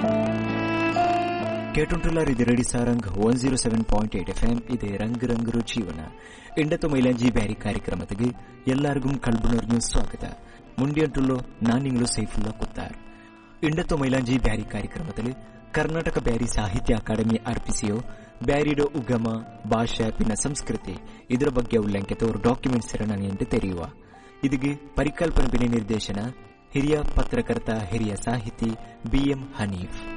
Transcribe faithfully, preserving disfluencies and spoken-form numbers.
കേട്ടുണ്ടുള്ളാർ ഇത് ready സാರಂಗ್ one zero seven point eight F M ಇದೆ ರಂಗ್ ರಂಗರು ಜೀವನ ಇಂಡತ್ತು ಮೈಲಾಂಜಿ ಬ್ಯಾರಿ ಕಾರ್ಯಕ್ರಮಕ್ಕೆ ಎಲ್ಲರಿಗೂ ಕಲ್ಬುನರ್ನು ಸ್ವಾಗತ ಮುಂಡಿಯಂಟುಳ್ಳೋ ನಾನಿಂಗ್ಲು ಸೈಫುಲ್ಲ ಕುತ್ತಾರ್ ಇಂಡತ್ತು ಮೈಲಾಂಜಿ ಬ್ಯಾರಿ ಕಾರ್ಯಕ್ರಮದಲ್ಲಿ ಕರ್ನಾಟಕ ಬ್ಯಾರಿ ಸಾಹಿತ್ಯ ಅಕಾಡೆಮಿ ಅರ್ಪಿಸಿಯೋ ಬ್ಯಾರಿಡೋ ಉಗಮ ಭಾಷೆ ಪಿನ ಸಂಸ್ಕೃತಿ ಇದರ ಬಗ್ಗೆ ಉಲ್ಲಂಘಿತ ಒಂದು ಡಾಕ್ಯುಮೆಂಟ್ ಸೆರೆಮನಿಯಂತೆ ತೆರೆಯುವ ಇದಕ್ಕೆ ಪರಿಕಲ್ಪನೆ ಪಿನ ನಿರ್ದೇಶನ ಹಿರಿಯ ಪತ್ರಕರ್ತ ಹಿರಿಯ ಸಾಹಿತಿ ಬಿಎಂ ಹನೀಫ್.